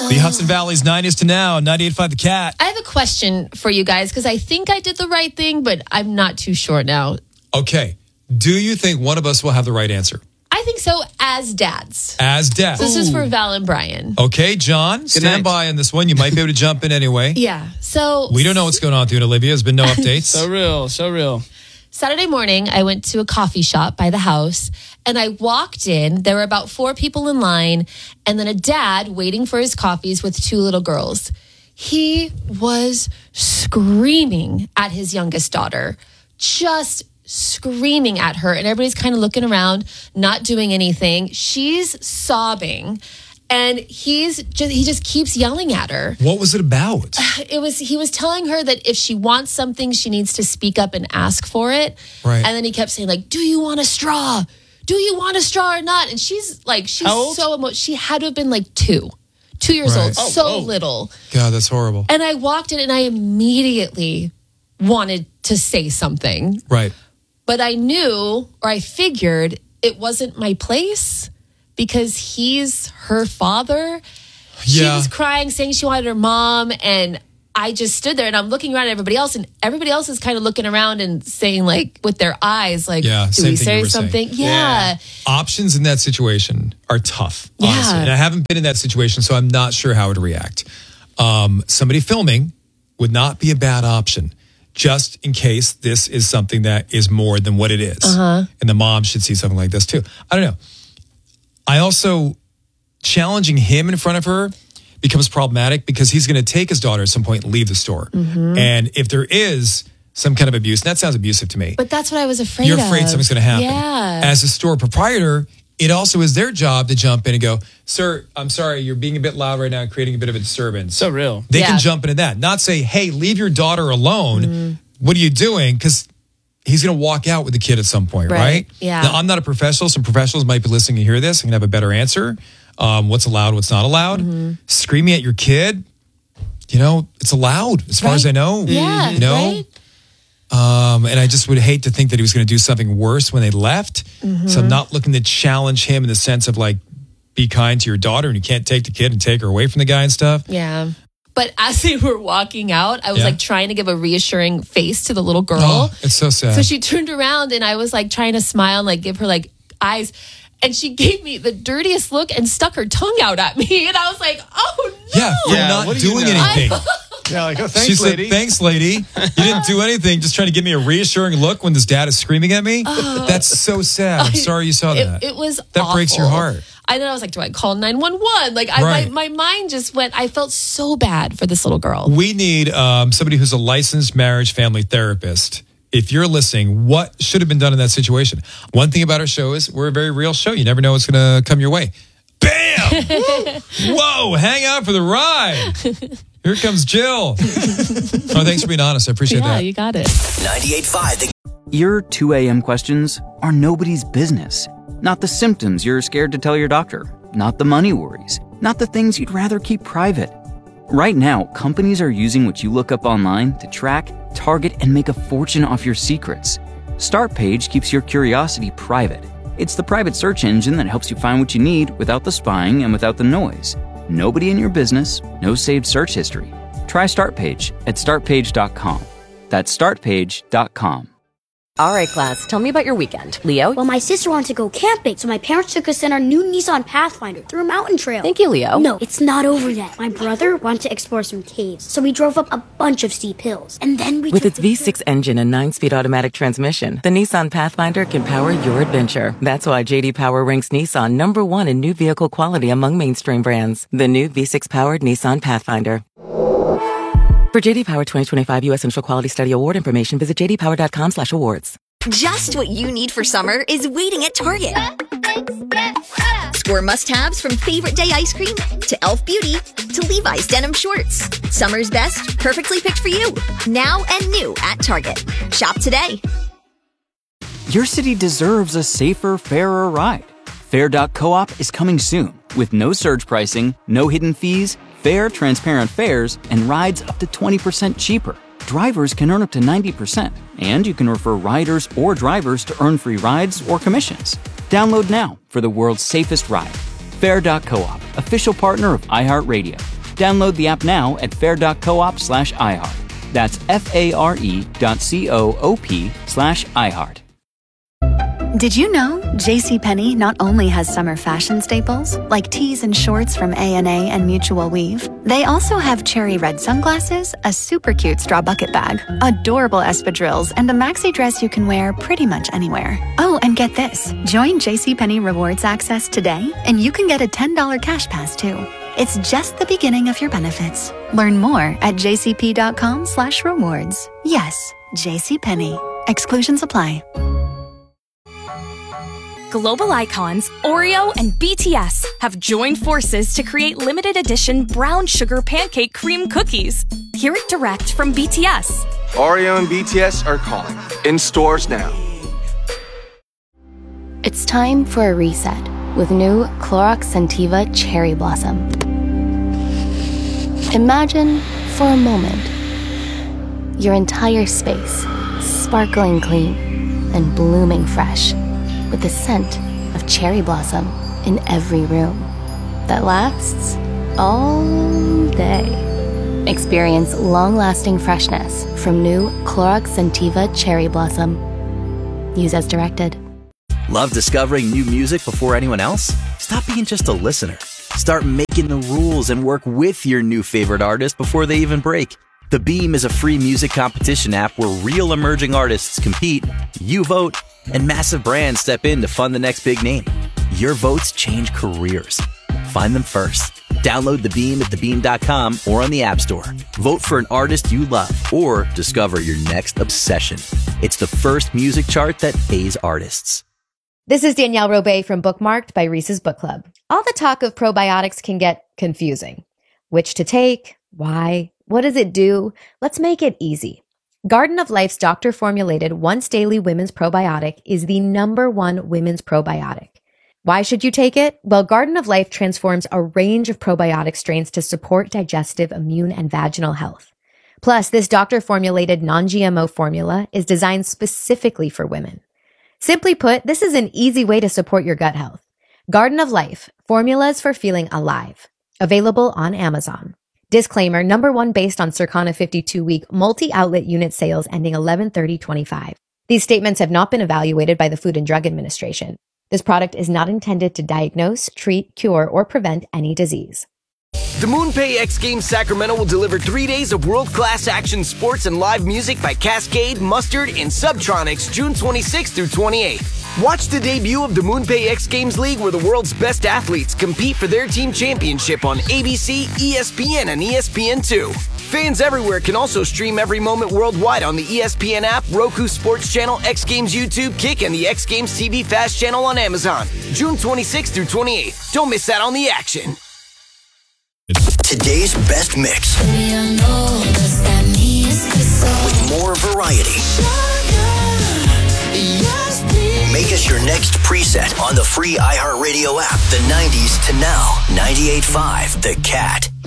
The Hudson Valley's 90s to now, 98.5 The Cat. I have a question for you guys because I think I did the right thing, but I'm not too sure now. Okay. Do you think one of us will have the right answer? I think so, as dads. As dads. This is for Val and Brian. Okay, John, stand by on this one. You might be able to jump in anyway. Yeah. So we don't know what's going on with you and Olivia. There's been no updates. So real. Saturday morning, I went to a coffee shop by the house and I walked in. There were about 4 people in line and then a dad waiting for his coffees with 2 little girls. He was screaming at his youngest daughter, just screaming at her. And everybody's kind of looking around, not doing anything. She's sobbing. And he just keeps yelling at her. What was it about? He was telling her that if she wants something, she needs to speak up and ask for it. Right. And then he kept saying, like, do you want a straw? Do you want a straw or not? And she's How old? so emotional. She had to have been like 2 years Right. old. So little. God, that's horrible. And I walked in and I immediately wanted to say something. Right. But I knew, or I figured, it wasn't my place. Because he's her father. She Yeah. was crying, saying she wanted her mom. And I just stood there and I'm looking around at everybody else. And everybody else is kind of looking around and saying, like, with their eyes, like, Yeah, do same we thing you say were something? saying. Yeah. Options in that situation are tough, Yeah. honestly. And I haven't been in that situation, so I'm not sure how to react. Somebody filming would not be a bad option, just in case this is something that is more than what it is. And the mom should see something like this too. I don't know. I also, challenging him in front of her becomes problematic because he's going to take his daughter at some point and leave the store. And if there is some kind of abuse, and that sounds abusive to me. But that's what I was afraid You're of. afraid something's going to happen. Yeah. As a store proprietor, it also is their job to jump in and go, sir, I'm sorry, you're being a bit loud right now and creating a bit of a disturbance. So real. They Yeah. can jump into that. Not say, hey, leave your daughter alone. What are you doing? Because he's going to walk out with the kid at some point, right? Yeah. Now, I'm not a professional. Some professionals might be listening and hear this and have a better answer. What's allowed, what's not allowed. Screaming at your kid, it's allowed as far as I know. Yeah, right? And I just would hate to think that he was going to do something worse when they left. So I'm not looking to challenge him in the sense of like, be kind to your daughter and you can't take the kid and take her away from the guy and stuff. Yeah. But as they were walking out, I was like trying to give a reassuring face to the little girl. Oh, it's so sad. So she turned around and I was like trying to smile and like give her like eyes. And she gave me the dirtiest look and stuck her tongue out at me. And I was like, oh no. Yeah, for not what do you doing know? anything. Yeah, like, oh, thanks, She said, lady. thanks, lady. You didn't do anything, just trying to give me a reassuring look when this dad is screaming at me. That's so sad. I'm sorry you saw that. It was That breaks your awful. heart. And then I was like, do I call 911? Like, Right. my mind just went, I felt so bad for this little girl. We need somebody who's a licensed marriage family therapist. If you're listening, what should have been done in that situation? One thing about our show is we're a very real show. You never know what's going to come your way. Bam! Whoa, hang out for the ride. Here comes Jill. Thanks for being honest. I appreciate Yeah, that. you got it. 98.5 Your 2 a.m. questions are nobody's business. Not the symptoms you're scared to tell your doctor. Not the money worries. Not the things you'd rather keep private. Right now, companies are using what you look up online to track, target, and make a fortune off your secrets. Startpage keeps your curiosity private. It's the private search engine that helps you find what you need without the spying and without the noise. Nobody in your business, no saved search history. Try Startpage at startpage.com. That's startpage.com. All right, class, tell me about your weekend. Leo? Well, my sister wanted to go camping, so my parents took us in our new Nissan Pathfinder through a mountain trail. Thank you, Leo. No, it's not over yet. My brother wanted to explore some caves, so we drove up a bunch of steep hills. And then we With took its V6 engine and 9-speed automatic transmission, the Nissan Pathfinder can power your adventure. That's why J.D. Power ranks Nissan #1 in new vehicle quality among mainstream brands. The new V6-powered Nissan Pathfinder. For J.D. Power 2025 U.S. Central Quality Study Award information, visit jdpower.com/awards. Just what you need for summer is waiting at Target. Score must-haves from Favorite Day ice cream to Elf Beauty to Levi's denim shorts. Summer's best, perfectly picked for you. Now and new at Target. Shop today. Your city deserves a safer, fairer ride. Fair.coop is coming soon with no surge pricing, no hidden fees, fair, transparent fares, and rides up to 20% cheaper. Drivers can earn up to 90%, and you can refer riders or drivers to earn free rides or commissions. Download now for the world's safest ride. Fair.coop, official partner of iHeartRadio. Download the app now at fair.coop/iHeart. That's FARE.coop/iHeart. Did you know JCPenney not only has summer fashion staples, like tees and shorts from A&A and Mutual Weave, they also have cherry red sunglasses, a super cute straw bucket bag, adorable espadrilles, and a maxi dress you can wear pretty much anywhere. Oh, and get this. Join JCPenney Rewards Access today, and you can get a $10 cash pass, too. It's just the beginning of your benefits. Learn more at jcp.com/rewards. Yes, JCPenney. Exclusions apply. Global icons Oreo and BTS have joined forces to create limited edition brown sugar pancake cream cookies. Hear it direct from BTS. Oreo and BTS are calling. In stores now. It's time for a reset with new Clorox Scentiva Cherry Blossom. Imagine, for a moment, your entire space sparkling clean and blooming fresh, with the scent of cherry blossom in every room that lasts all day. Experience long-lasting freshness from new Clorox Scentiva Cherry Blossom. Use as directed. Love discovering new music before anyone else? Stop being just a listener. Start making the rules and work with your new favorite artist before they even break. The Beam is a free music competition app where real emerging artists compete, you vote, and massive brands step in to fund the next big name. Your votes change careers. Find them first. Download The Beam at thebeam.com or on the App Store. Vote for an artist you love or discover your next obsession. It's the first music chart that pays artists. This is Danielle Robay from Bookmarked by Reese's Book Club. All the talk of probiotics can get confusing. Which to take? Why? What does it do? Let's make it easy. Garden of Life's doctor-formulated once-daily women's probiotic is the #1 women's probiotic. Why should you take it? Well, Garden of Life transforms a range of probiotic strains to support digestive, immune, and vaginal health. Plus, this doctor-formulated non-GMO formula is designed specifically for women. Simply put, this is an easy way to support your gut health. Garden of Life, formulas for feeling alive. Available on Amazon. Disclaimer, #1 based on Circana 52-week multi-outlet unit sales ending 11/30/25. These statements have not been evaluated by the Food and Drug Administration. This product is not intended to diagnose, treat, cure, or prevent any disease. The MoonPay X Games Sacramento will deliver 3 days of world-class action sports and live music by Cascade, Mustard, and Subtronics June 26th through 28th. Watch the debut of the MoonPay X Games League where the world's best athletes compete for their team championship on ABC, ESPN, and ESPN2. Fans everywhere can also stream every moment worldwide on the ESPN app, Roku Sports Channel, X Games YouTube, Kick, and the X Games TV Fast channel on Amazon. June 26th through 28th. Don't miss out on the action. Today's best mix. With more variety. Make us your next preset on the free iHeartRadio app. The 90s to now. 98.5 The Cat.